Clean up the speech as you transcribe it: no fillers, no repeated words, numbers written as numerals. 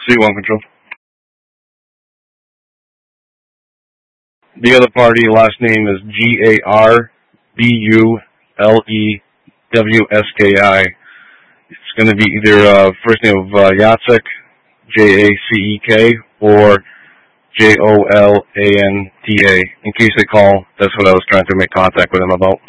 C1 Control. The other party last name is Garbulewski. It's going to be either first name of Jacek, Jacek, or Jolanta. In case they call, that's what I was trying to make contact with him about.